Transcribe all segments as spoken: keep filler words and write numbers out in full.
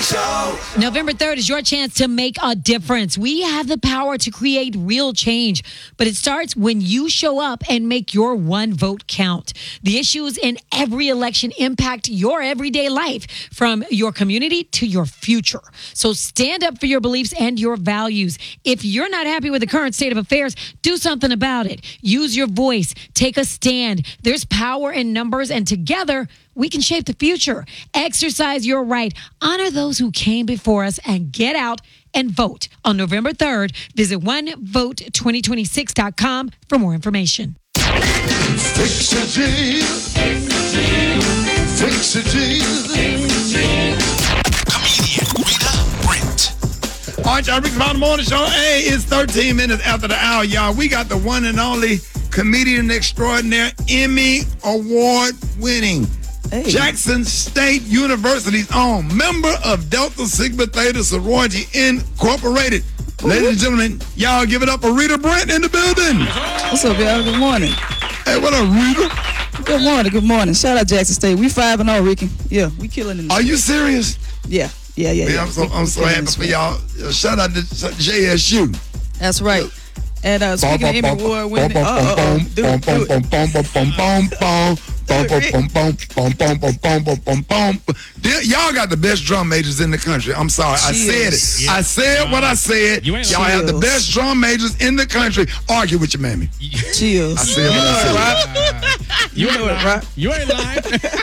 Show. November third is your chance to make a difference. We have the power to create real change, but it starts when you show up and make your one vote count. The issues in every election impact your everyday life, from your community to your future. So stand up for your beliefs and your values. If you're not happy with the current state of affairs, do something about it. Use your voice. Take a stand. There's power in numbers, and together, we can shape the future. Exercise your right. Honor those who came before us and get out and vote on November third. Visit one vote twenty twenty-six dot com for more information. Fix your jeans. Fix your jeans. Comedian Rita Brent. All right, y'all, Rick Mountain Morning Show. Hey, it's thirteen minutes after the hour, y'all. We got the one and only comedian extraordinaire, Emmy Award winning, hey. Jackson State University's own member of Delta Sigma Theta Sorority Incorporated. Ooh. Ladies and gentlemen, y'all give it up for Rita Brent in the building. What's up, y'all? Good morning. Hey, what up, Rita? Good morning, good morning. Shout out Jackson State. We five and oh, Ricky. Yeah, we killing it. Are you serious? Yeah, yeah, yeah. Man, yeah. I'm so, I'm so happy for y'all. Shout out to J S U. That's right. And uh, speaking of Emmy Award winning, uh-oh, do it, do it. Y'all got the best drum majors in the country. I'm sorry, I said it. I said what I said. Y'all have the best drum majors in the country. Argue with your mammy. Cheers. I said what I said. You know it, right? You ain't lying.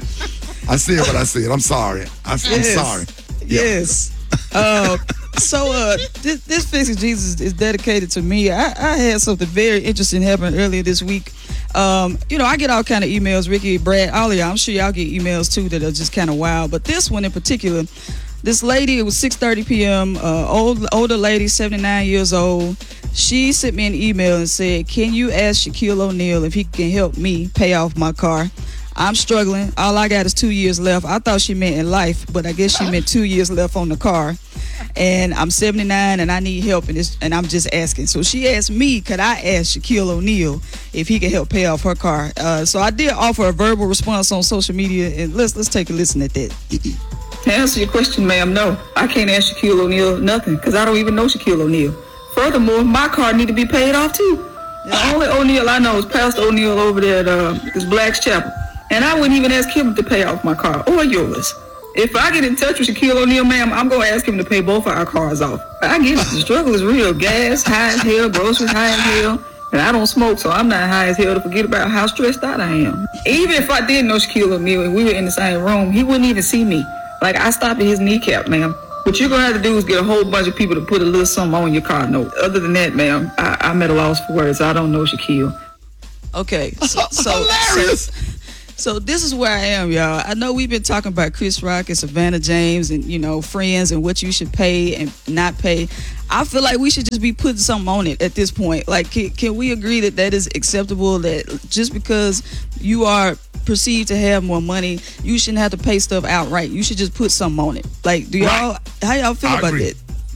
I said what I said. I'm sorry. I'm sorry. Yes. Uh, so uh, this, this Fix It Jesus is dedicated to me. I, I had something very interesting happen earlier this week. Um, you know, I get all kind of emails, Ricky, Brad, all of y'all. I'm sure y'all get emails too that are just kind of wild. But this one in particular, this lady, it was six thirty p.m., uh, old, older lady, seventy-nine years old. She sent me an email and said, can you ask Shaquille O'Neal if he can help me pay off my car? I'm struggling. All I got is two years left. I thought she meant in life, but I guess she meant two years left on the car. And I'm seventy-nine and I need help, and, it's, and I'm just asking. So she asked me, could I ask Shaquille O'Neal if he could help pay off her car? Uh, so I did offer a verbal response on social media, and let's let's take a listen at that. To answer your question, ma'am, no. I can't ask Shaquille O'Neal nothing, because I don't even know Shaquille O'Neal. Furthermore, my car need to be paid off too. The only O'Neal I know is Pastor O'Neal over there at uh, this Black's Chapel. And I wouldn't even ask him to pay off my car or yours. If I get in touch with Shaquille O'Neal, ma'am, I'm going to ask him to pay both of our cars off. I get it. The struggle is real. Gas, high as hell, groceries, high as hell. And I don't smoke, so I'm not high as hell to forget about how stressed out I am. Even if I did know Shaquille O'Neal and we were in the same room, he wouldn't even see me. Like, I stopped at his kneecap, ma'am. What you're going to have to do is get a whole bunch of people to put a little something on your car note. Other than that, ma'am, I, I'm at a loss for words. I don't know Shaquille. Okay, so... so hilarious! So, So this is where I am, y'all. I know we've been talking about Chris Rock and Savannah James and, you know, Friends and what you should pay and not pay. I feel like we should just be putting something on it at this point. Like, can, can we agree that that is acceptable, that just because you are perceived to have more money, you shouldn't have to pay stuff outright? You should just put something on it. Like, do y'all, right. how y'all feel I about agree. that?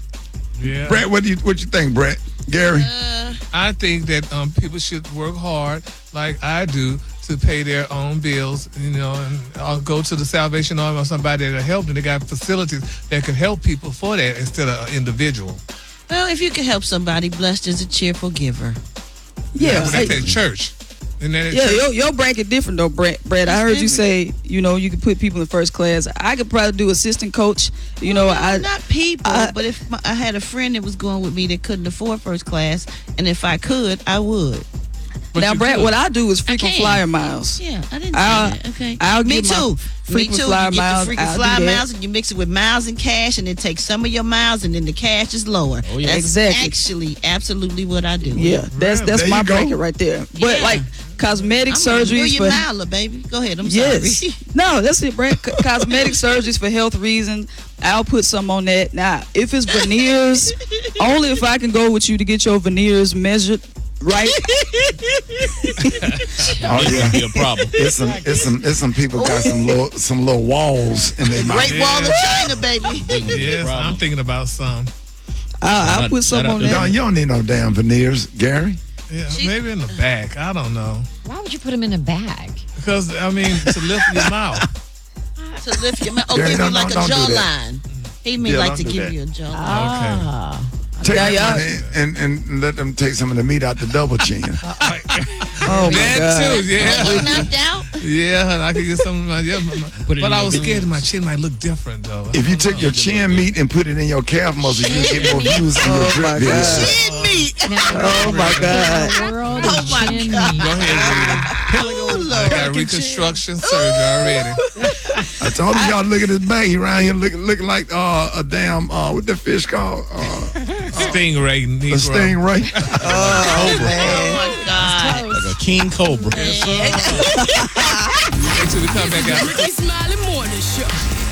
Yeah. Brett, what do you what you think, Brett? Gary? Uh, I think that um, people should work hard, like I do, to pay their own bills, you know, and I'll go to the Salvation Army or somebody that'll help them. They got facilities that can help people for that instead of an individual. Well, if you can help somebody, blessed is a cheerful giver. Yeah. yeah that's at church. And then yeah, church. Your, your bracket different though, Brett. Brett, I heard different. You say, you know, you could put people in first class. I could probably do assistant coach. You well, know, no, I not people, I, but if my, I had a friend that was going with me that couldn't afford first class, and if I could, I would. But now, Brad, what I do is frequent flyer miles. Yeah, I didn't I'll, say that. Okay. I'll Me get too. Me too. Flyer you get miles, the frequent I'll flyer miles and you mix it with miles and cash and then take some of your miles and then the cash is lower. Oh, yeah. That's exactly. actually absolutely what I do. Yeah, that's that's there my bracket right there. But yeah. like cosmetic I'm surgeries for miler, baby. Go ahead. I'm yes. sorry. No, that's it, Brad. Cosmetic surgeries for health reasons. I'll put some on that. Now, if it's veneers, only if I can go with you to get your veneers measured. Right? Oh yeah, be a problem. It's some, it's some, it's some people got some little, some little walls in their mouth. Great Wall of China, baby. Yes, I'm thinking about some. I'll, I'll put some on No, that. you don't need no damn veneers, Gary. Yeah, maybe in the back. I don't know. Why would you put them in a bag? Because I mean, to lift your mouth. To lift your mouth. Oh, Gary, give no, you like no, a don't do that. jawline. He may Yeah, like don't to do give that. you a joke. Ah. Take Yeah, the yeah. money and, and let them take some of the meat out the double chin. Oh my That God. too, yeah. You knocked out? Yeah, I could get some of my, yeah, my- Put it but in I your was beans. scared my chin might look different, though. If you took your chin meat and put it in your calf muscle, you get more views on your Oh, drip my video. God. Chin meat. Oh my God. The world Oh, of my chin God. meat. Go ahead, Rita. I got reconstruction surgery already. I told you y'all look at this bag. He around here looking looking like uh, a damn uh, what the fish called? Uh, Stingray, Negro. a stingray. Oh man. Oh my God. Like a king cobra. Wait till we come back out. Ricky Smiley Morning Show.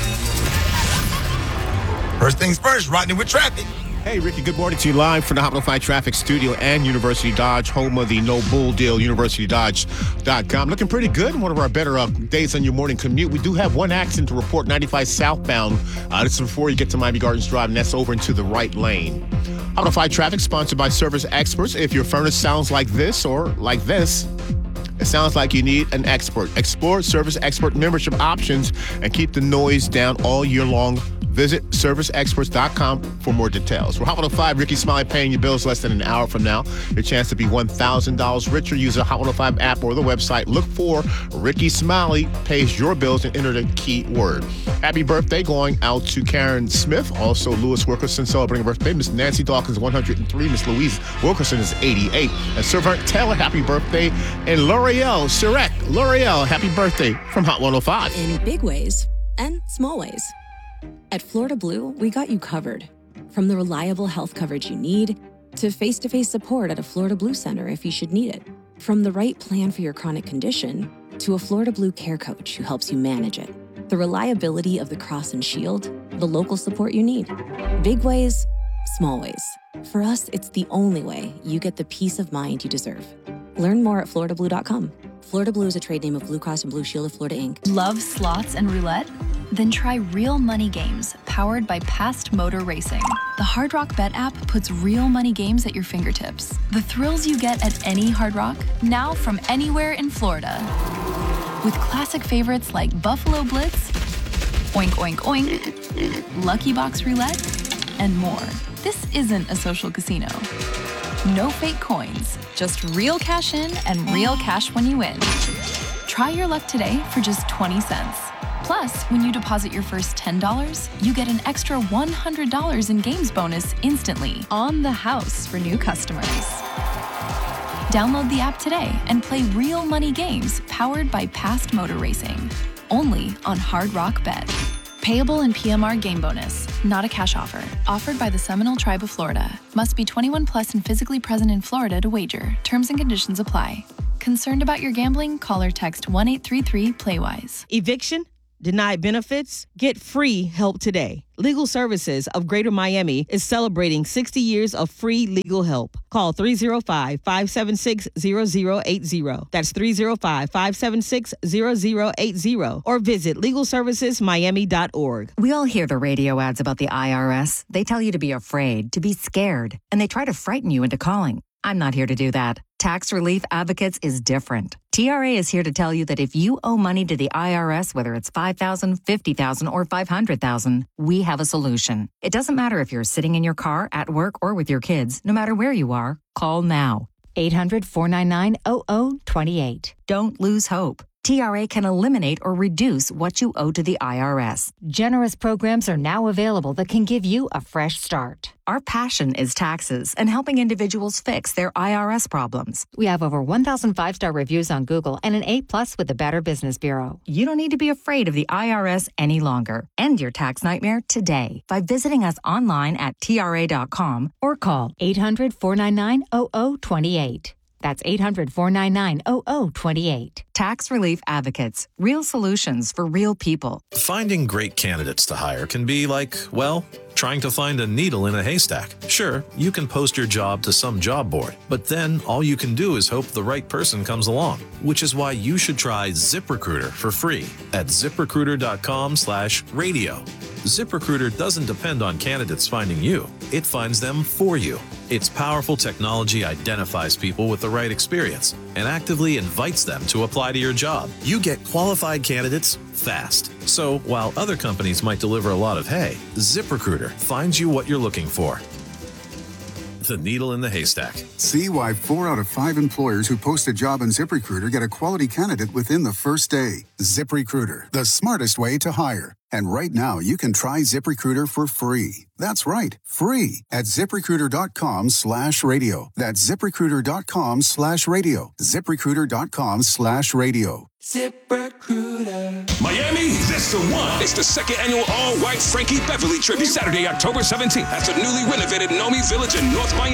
First things first, Rodney with traffic. Hey, Ricky, good morning to you live from the Hot one oh five Traffic Studio and University Dodge, home of the No Bull Deal, university dodge dot com. Looking pretty good. One of our better uh, days on your morning commute. We do have one accident to report, ninety-five southbound. Uh, this is before you get to Miami Gardens Drive, and that's over into the right lane. Hot one oh five Traffic, sponsored by Service Experts. If your furnace sounds like this or like this, it sounds like you need an expert. Explore Service Expert membership options and keep the noise down all year long. Visit service experts dot com for more details. We're Hot one oh five, Ricky Smiley paying your bills less than an hour from now. Your chance to be one thousand dollars richer. Use the Hot one oh five app or the website. Look for Ricky Smiley pays your bills and enter the key word. Happy birthday going out to Karen Smith. Also, Lewis Wilkerson celebrating a birthday. Miss Nancy Dawkins, one hundred three. Miss Louise Wilkerson is eighty-eight. And Servant Taylor, happy birthday. And L'Oreal, Sirek, L'Oreal, happy birthday from Hot one oh five. In big ways and small ways. At Florida Blue, we got you covered. From the reliable health coverage you need to face-to-face support at a Florida Blue Center if you should need it. From the right plan for your chronic condition to a Florida Blue care coach who helps you manage it. The reliability of the Cross and Shield, the local support you need. Big ways, small ways. For us, it's the only way you get the peace of mind you deserve. Learn more at florida blue dot com. Florida Blue is a trade name of Blue Cross and Blue Shield of Florida, Incorporated. Love slots and roulette? Then try Real Money Games, powered by Past Motor Racing. The Hard Rock Bet app puts real money games at your fingertips. The thrills you get at any Hard Rock, now from anywhere in Florida. With classic favorites like Buffalo Blitz, Oink Oink Oink, Lucky Box Roulette, and more. This isn't a social casino. No fake coins, just real cash in and real cash when you win. Try your luck today for just twenty cents. Plus, when you deposit your first ten dollars, you get an extra one hundred dollars in games bonus instantly on the house for new customers. Download the app today and play real money games powered by Past Motor Racing. Only on Hard Rock Bet. Payable in P M R game bonus, not a cash offer. Offered by the Seminole Tribe of Florida. Must be twenty-one plus and physically present in Florida to wager. Terms and conditions apply. Concerned about your gambling? Call or text one eight three three PLAYWISE. Eviction? Denied benefits? Get free help today. Legal Services of Greater Miami is celebrating sixty years of free legal help. Call three oh five, five seven six, zero zero eight zero. That's three oh five, five seven six, zero zero eight zero. Or visit legal services miami dot org. We all hear the radio ads about the I R S. They tell you to be afraid, to be scared, and they try to frighten you into calling. I'm not here to do that. Tax Relief Advocates is different. T R A is here to tell you that if you owe money to the I R S, whether it's five thousand dollars, fifty thousand dollars, or five hundred thousand dollars, we have a solution. It doesn't matter if you're sitting in your car, at work, or with your kids. No matter where you are, call now. eight hundred, four nine nine, zero zero two eight. Don't lose hope. T R A can eliminate or reduce what you owe to the I R S. Generous programs are now available that can give you a fresh start. Our passion is taxes and helping individuals fix their I R S problems. We have over one thousand five-star reviews on Google and an A plus with the Better Business Bureau. You don't need to be afraid of the I R S any longer. End your tax nightmare today by visiting us online at T R A dot com or call eight hundred, four nine nine, zero zero two eight. That's eight hundred, four nine nine, zero zero two eight. Tax Relief Advocates. Real solutions for real people. Finding great candidates to hire can be like, well, trying to find a needle in a haystack. Sure, you can post your job to some job board, but then all you can do is hope the right person comes along, which is why you should try ZipRecruiter for free at zip recruiter dot com slash radio. ZipRecruiter doesn't depend on candidates finding you. It finds them for you. Its powerful technology identifies people with the right experience and actively invites them to apply to your job. You get qualified candidates fast. So while other companies might deliver a lot of hay, ZipRecruiter finds you what you're looking for. The needle in the haystack. See why four out of five employers who post a job on ZipRecruiter get a quality candidate within the first day. ZipRecruiter, the smartest way to hire. And right now, you can try ZipRecruiter for free. That's right, free at ZipRecruiter.com slash radio. That's ZipRecruiter.com slash radio. ZipRecruiter.com slash radio. ZipRecruiter. Miami, this the one. It's the second annual all-white Frankie Beverly tribute. Saturday, October seventeenth. At the newly renovated Nomi Village in North Miami.